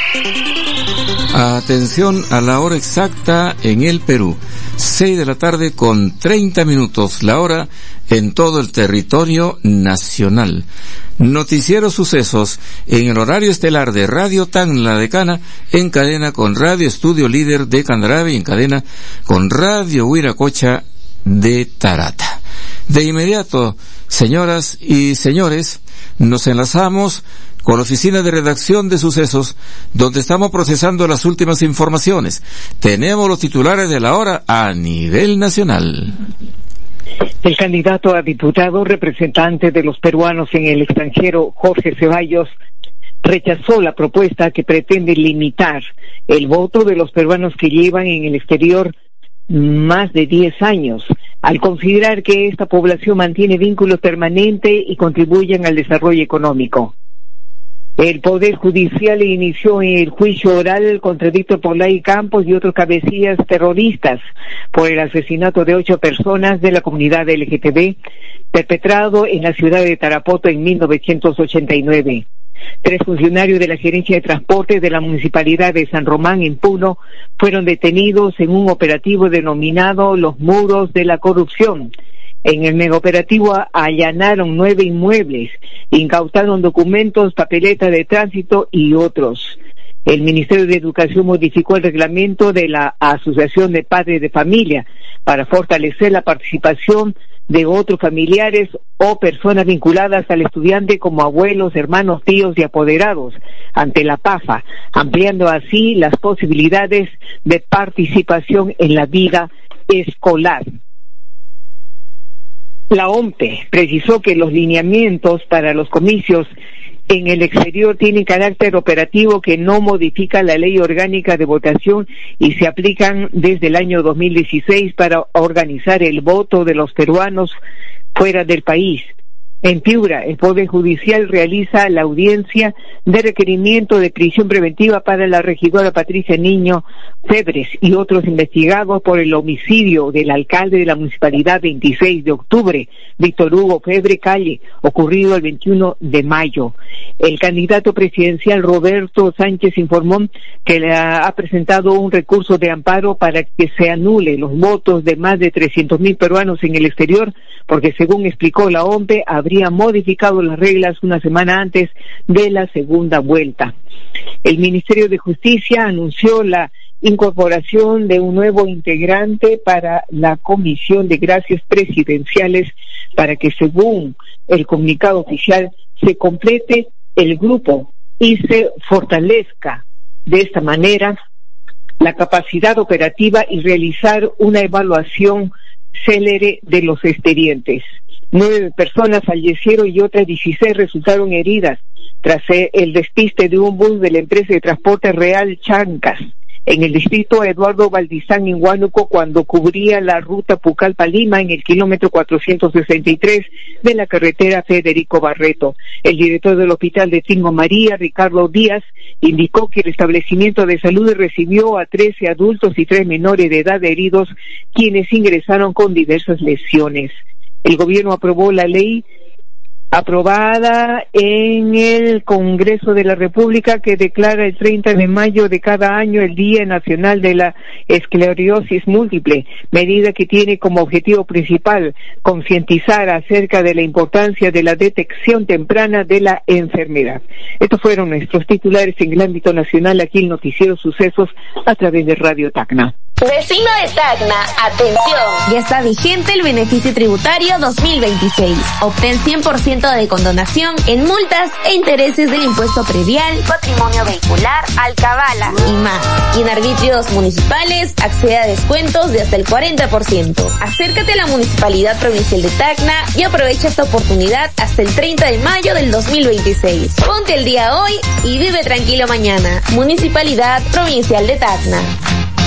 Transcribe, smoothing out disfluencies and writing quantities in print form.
Atención a la hora exacta en el Perú. 6:30 p.m, la hora en todo el territorio nacional. Noticiero Sucesos en el horario estelar de Radio Tacna de Cana, en cadena con Radio Estudio Líder de Candarave y en cadena con Radio Huiracocha de Tarata. De inmediato, señoras y señores, nos enlazamos con la oficina de redacción de Sucesos, donde estamos procesando las últimas informaciones. Tenemos los titulares de la hora a nivel nacional. El candidato a diputado representante de los peruanos en el extranjero, Jorge Ceballos, rechazó la propuesta que pretende limitar el voto de los peruanos que llevan en el exterior más de 10 años, al considerar que esta población mantiene vínculos permanentes y contribuyen al desarrollo económico. El Poder Judicial inició el juicio oral contra Víctor Polay Campos y otros cabecillas terroristas por el asesinato de 8 personas de la comunidad LGTB perpetrado en la ciudad de Tarapoto en 1989. 3 funcionarios de la Gerencia de Transporte de la Municipalidad de San Román en Puno fueron detenidos en un operativo denominado Los Muros de la Corrupción. En el megaoperativo allanaron 9 inmuebles, incautaron documentos, papeleta de tránsito y otros. El Ministerio de Educación modificó el reglamento de la Asociación de Padres de Familia para fortalecer la participación de otros familiares o personas vinculadas al estudiante como abuelos, hermanos, tíos y apoderados ante la PAFA, ampliando así las posibilidades de participación en la vida escolar. La OMPE precisó que los lineamientos para los comicios en el exterior tienen carácter operativo que no modifica la ley orgánica de votación y se aplican desde el año 2016 para organizar el voto de los peruanos fuera del país. En Piura, el Poder Judicial realiza la audiencia de requerimiento de prisión preventiva para la regidora Patricia Niño Febres y otros investigados por el homicidio del alcalde de la Municipalidad 26 de octubre, Víctor Hugo Febre Calle, ocurrido el 21 de mayo. El candidato presidencial Roberto Sánchez informó que le ha presentado un recurso de amparo para que se anule los votos de más de 300.000 peruanos en el exterior, porque según explicó la OMPE, habría modificado las reglas una semana antes de la segunda vuelta. El Ministerio de Justicia anunció la incorporación de un nuevo integrante para la Comisión de Gracias Presidenciales para que, según el comunicado oficial, se complete el grupo y se fortalezca de esta manera la capacidad operativa y realizar una evaluación célere de los expedientes. 9 personas fallecieron y otras 16 resultaron heridas tras el despiste de un bus de la empresa de transporte Real Chancas en el distrito Eduardo Valdizán en Huánuco cuando cubría la ruta Pucallpa-Lima en el kilómetro 463 de la carretera Federico Barreto. El director del hospital de Tingo María, Ricardo Díaz, indicó que el establecimiento de salud recibió a 13 adultos y 3 menores de edad heridos, quienes ingresaron con diversas lesiones. El gobierno aprobó la ley aprobada en el Congreso de la República que declara el 30 de mayo de cada año el Día Nacional de la Esclerosis Múltiple, medida que tiene como objetivo principal concientizar acerca de la importancia de la detección temprana de la enfermedad. Estos fueron nuestros titulares en el ámbito nacional, aquí el Noticiero Sucesos a través de Radio Tacna. Vecino de Tacna, atención. Ya está vigente el beneficio tributario 2026. Obtén 100% de condonación en multas e intereses del impuesto predial, patrimonio vehicular, alcabala y más. Y en arbitrios municipales accede a descuentos de hasta el 40%. Acércate a la Municipalidad Provincial de Tacna y aprovecha esta oportunidad hasta el 30 de mayo del 2026. Ponte el día hoy y vive tranquilo mañana. Municipalidad Provincial de Tacna.